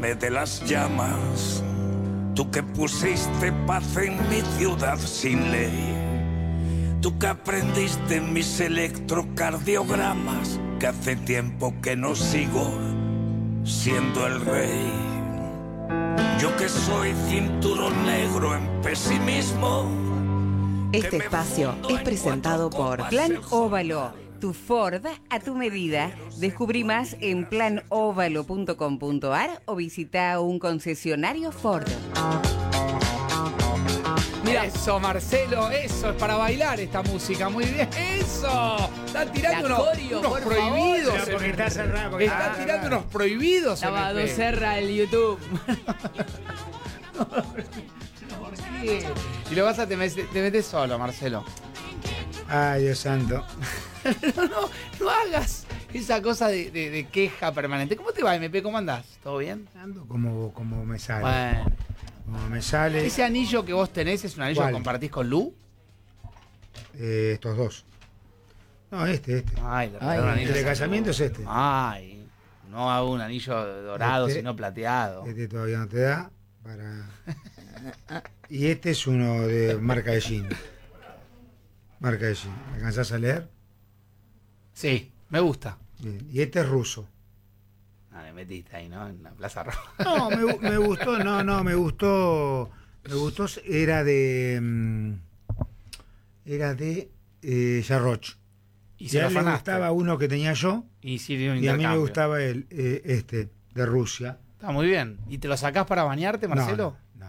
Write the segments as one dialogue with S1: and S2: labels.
S1: salvarme de las llamas. Tú que pusiste paz en mi ciudad sin ley. Tú que aprendiste mis electrocardiogramas, que hace tiempo que no sigo siendo el rey. Yo que soy cinturón negro en pesimismo.
S2: Este espacio es presentado por Plan Óvalo, tu Ford a tu medida. Descubrí más en planovalo.com.ar o visita un concesionario Ford.
S3: Mira, eso, Marcelo, eso es para bailar esta música, muy bien. ¡Eso! Están tirando unos prohibidos.
S4: Pero porque está cerrado.
S3: Están tirando unos prohibidos.
S5: Lavado Serra el YouTube.
S3: ¿Por qué? Y lo vas a te metes solo, Marcelo.
S4: Ay, Dios santo.
S3: No hagas esa cosa de queja permanente. ¿Cómo te va, MP? ¿Cómo andás? ¿Todo bien?
S4: Ando como me sale.
S3: Bueno.
S4: Como me sale.
S3: ¿Ese anillo que vos tenés es un anillo
S4: ¿Cuál?
S3: que compartís con Lu?
S4: Estos dos. No, este.
S3: Ay, le regalaron un anillo.
S4: El de casamiento es este.
S3: Ay, no hago un anillo dorado,
S4: Este-
S3: sino plateado.
S4: Este todavía no te da para. Y este es uno de marca de jean. Marca de jean. ¿Alcanzás a leer?
S3: Sí, me gusta.
S4: Bien. Y este es ruso.
S3: Ah, me metiste ahí, ¿no? En la Plaza Roja.
S4: No, me gustó, me gustó. Me gustó, era de. Jarroch.
S3: Y
S4: Y
S3: se
S4: a
S3: lo
S4: él le
S3: afanaste.
S4: gustaba uno que tenía yo.
S3: Y sí, dio un
S4: Y a mí me
S3: intercambio.
S4: gustaba este, de Rusia.
S3: Está muy bien. ¿Y te lo sacás para bañarte, Marcelo?
S4: No.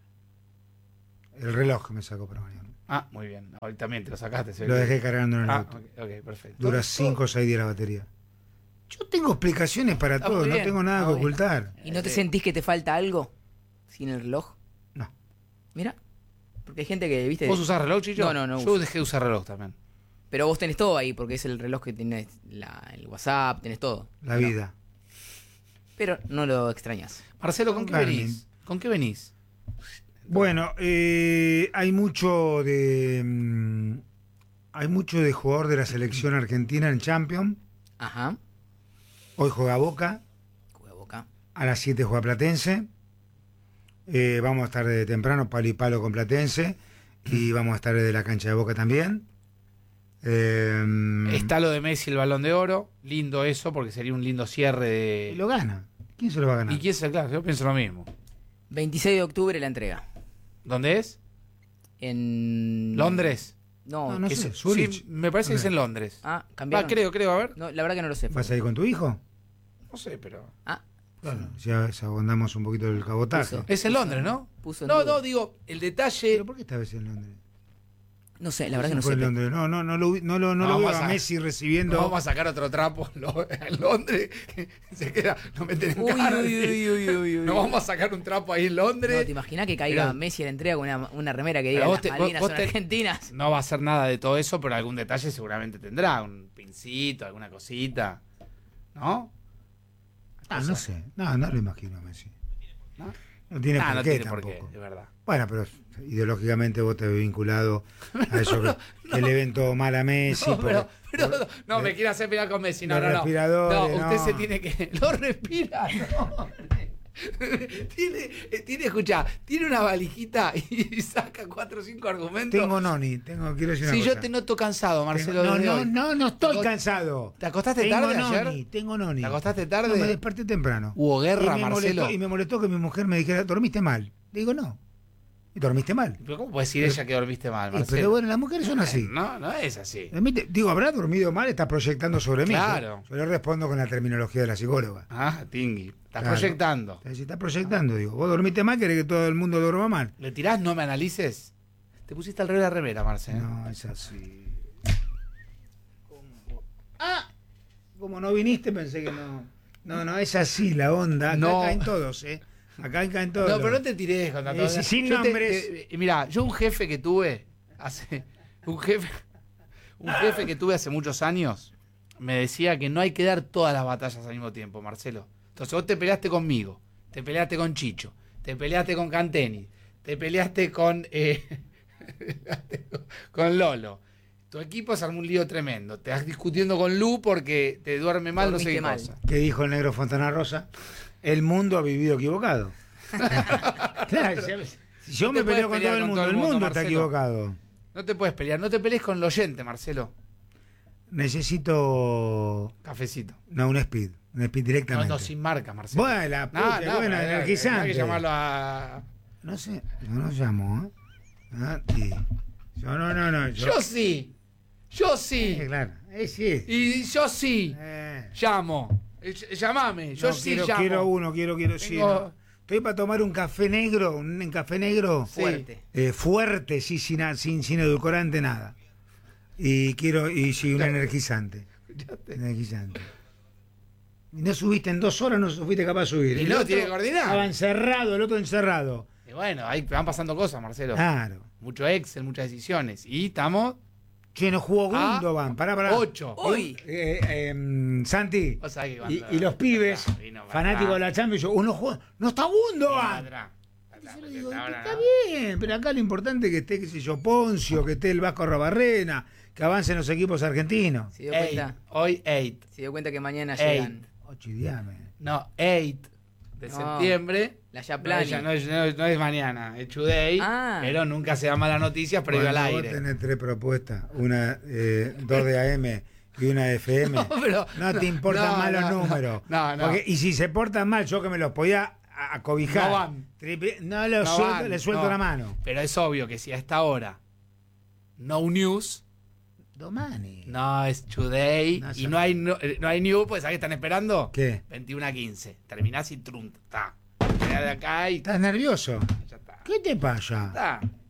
S4: El reloj me sacó para mañana.
S3: Ah, muy bien. Hoy también te lo sacaste. se ve
S4: Lo
S3: que-
S4: dejé cargando en el
S3: Ah,
S4: auto.
S3: ok, perfecto.
S4: Dura 5 o 6 días la batería. Yo tengo explicaciones para
S3: Está
S4: todo,
S3: muy
S4: no
S3: bien,
S4: tengo nada
S5: está
S4: que
S5: bien.
S4: ocultar.
S5: ¿Y no te sentís que te falta algo sin el reloj?
S4: No.
S5: Mira, porque hay gente que, viste...
S3: ¿Vos usás reloj, Chicho?
S5: No
S3: Yo
S5: uso.
S3: dejé de usar reloj también.
S5: Pero vos tenés todo ahí, porque es el reloj que tenés el WhatsApp, tenés todo.
S4: La vida.
S5: Pero no lo extrañas.
S3: Marcelo, ¿con qué
S4: Garmin.
S3: venís? ¿Con qué venís?
S4: Bueno, hay mucho de. Hay mucho de jugador de la selección argentina en Champions.
S5: Ajá.
S4: Hoy juega Boca.
S5: Juega Boca.
S4: A las 7 juega Platense. Vamos a estar de temprano, palo y palo con Platense. Y vamos a estar de la cancha de Boca también.
S3: Está lo de Messi, el Balón de Oro. Lindo eso, porque sería un lindo cierre
S4: Y
S3: de...
S4: lo gana. ¿Quién se lo va a ganar?
S3: ¿Y quién se claro? Yo pienso lo mismo.
S5: 26 de octubre la entrega.
S3: ¿Dónde es?
S5: En...
S3: ¿Londres?
S5: No,
S4: No
S3: Que
S4: sé,
S3: es-
S4: Zurich.
S3: Sí, me parece que es en Londres.
S5: Ah, cambiaron.
S3: Creo, a ver.
S5: No, la verdad que no lo sé.
S4: ¿Vas a ir con tu hijo?
S3: No sé, pero...
S5: Ah,
S4: Claro, si abondamos un poquito del cabotaje.
S5: Puso.
S3: Es en Londres, ¿no?
S5: Puso en
S3: No,
S5: duda.
S3: no, digo, el detalle...
S4: ¿Pero por qué esta vez en Londres?
S5: no sé, la verdad que no
S4: Fue
S5: sé.
S4: en Londres. No lo
S3: vamos
S4: veo
S3: a
S4: a
S3: sa-
S4: Messi recibiendo.
S3: No vamos a sacar otro trapo en Londres. Se queda, no meten en
S5: Uy,
S3: carne.
S5: uy.
S3: No vamos a sacar un trapo ahí en
S5: No,
S3: Londres.
S5: ¿te imaginas que caiga
S3: Pero-
S5: Messi a la entrega con una remera que
S3: Pero
S5: diga
S3: vos
S5: las
S3: te-
S5: Malvinas
S3: vos
S5: son
S3: te-
S5: argentinas?
S3: No va a ser nada de todo eso, pero algún detalle seguramente tendrá. Un pincito, alguna cosita. ¿No?
S4: No sé. No lo imagino a Messi.
S3: ¿No?
S4: No tiene
S3: Ah,
S4: por
S3: no
S4: qué
S3: tiene por qué,
S4: tampoco.
S3: de verdad.
S4: Bueno, pero ideológicamente vos te ves vinculado a eso que le ven todo mal a Messi.
S3: No, pero,
S4: por-
S3: no me quiere hacer pelear con Messi. No,
S4: los
S3: no, no.
S4: respiradores,
S3: No, usted
S4: no.
S3: se tiene que. Lo respira, no. tiene, escuchá, tiene una valijita y saca 4 o 5 argumentos.
S4: Tengo noni, quiero decir una
S3: Sí,
S4: cosa.
S3: yo te noto cansado, Marcelo.
S4: No,
S3: desde
S4: no,
S3: hoy.
S4: no estoy
S3: ¿Te
S4: cansado.
S3: ¿Te acostaste
S4: Tengo
S3: tarde
S4: noni,
S3: ayer?
S4: Tengo noni.
S3: ¿Te acostaste tarde?
S4: No, me desperté temprano.
S3: Hubo guerra,
S4: y me
S3: Marcelo.
S4: molestó, y me molestó que mi mujer me dijera, ¿dormiste mal? Le digo, no. ¿Y dormiste mal?
S3: ¿Pero cómo puede decir ella que dormiste mal, Marcelo?
S4: Pero bueno, las mujeres son así.
S3: No es así.
S4: Digo, ¿habrá dormido mal? Está proyectando sobre mí.
S3: Claro.
S4: Yo le respondo con la terminología de la psicóloga.
S3: Ah, Tingui. Estás
S4: Claro.
S3: proyectando.
S4: Si está proyectando, digo, vos dormiste mal, querés que todo el mundo duerma mal.
S3: ¿Le tirás no me analices? Te pusiste al revés la remera, Marce.
S4: No, es así. Como no viniste, pensé que no. No, es así la onda. Acá
S3: No.
S4: caen todos, ¿eh? Acá caen todos.
S3: No, pero no te tirés con tanto.
S4: Sin
S3: Yo
S4: nombres.
S3: Mirá, yo un jefe que tuve un jefe que tuve hace muchos años me decía que no hay que dar todas las batallas al mismo tiempo, Marcelo. Entonces vos te peleaste conmigo, te peleaste con Chicho, te peleaste con Canteni, te peleaste con con Lolo. Tu equipo se armó un lío tremendo. Te estás discutiendo con Lu porque te duerme mal, no sé
S5: Dormiste
S3: qué
S5: mal.
S3: cosa.
S4: ¿Qué dijo el negro Fontana Rosa? el mundo ha vivido equivocado. Claro, si yo me peleo con todo el mundo está
S3: Marcelo.
S4: equivocado.
S3: No te puedes pelear, no te pelees con el oyente, Marcelo.
S4: Necesito...
S3: Cafecito.
S4: No, un speed directamente.
S3: No, sin marca, Marcelo.
S4: Bueno, la puta, bueno,
S3: pero
S4: energizante.
S3: hay que llamarlo a...
S4: No sé, yo no llamo, ¿eh? Yo no.
S3: Yo sí.
S4: Claro, sí.
S3: Y yo sí. Llamo. Llamame. Yo
S4: No,
S3: sí
S4: quiero
S3: llamo.
S4: sí.
S3: Tengo-
S4: No. Estoy para tomar un café negro,
S3: Sí.
S5: Fuerte.
S4: fuerte, sí, sin edulcorante, nada. Y sí, un energizante. Energizante. Y no subiste en 2 horas, no fuiste capaz de subir.
S3: Y
S4: El
S3: no,
S4: otro
S3: tiene que coordinar.
S4: Estaba encerrado, el otro encerrado.
S3: Y bueno, ahí van pasando cosas, Marcelo.
S4: Claro.
S3: Mucho Excel, muchas decisiones. Y estamos
S4: Che, no jugó
S3: Ah,
S4: Gundogan. Pará.
S3: 8.
S5: Hoy.
S4: Santi.
S3: Vos sabés que cuando-
S4: Y los pibes,
S3: vino para
S4: fanáticos
S3: atrás.
S4: de la Champions, yo, uno juega. ¡No está Gundogan! Yo le digo, está bien, pero acá lo importante es que esté, qué sé yo, Poncio, que esté el Vasco Rabarrena, que avancen los equipos argentinos.
S5: Se dio cuenta.
S3: Hoy 8.
S5: Se dio cuenta que mañana
S3: Ey.
S5: llegan.
S4: 8 y diame.
S3: No, 8 de
S5: No,
S3: septiembre.
S5: la Yaplani.
S3: No es mañana, es today.
S5: Ah.
S3: Pero nunca se dan malas noticias previo al
S4: Cuando vos
S3: aire.
S4: tenés 3 propuestas, una 2 de AM y una de FM,
S3: pero-
S4: no te importan
S3: no,
S4: mal los
S3: no,
S4: números.
S3: no.
S4: Y si se portan mal, yo que me los podía acobijar,
S3: No van.
S4: no los
S3: No
S4: suelto,
S3: van,
S4: le suelto
S3: no.
S4: la mano.
S3: Pero es obvio que si a esta hora no news,
S4: Domani.
S3: no es today
S4: No,
S3: y
S4: ya-
S3: no hay news, pues ¿sabes qué están esperando?
S4: ¿Qué?
S3: 21:15. Terminás y trunta. Está. Quedá de acá y
S4: ¿Estás nervioso?
S3: ya está.
S4: ¿Qué te pasa?
S3: Está.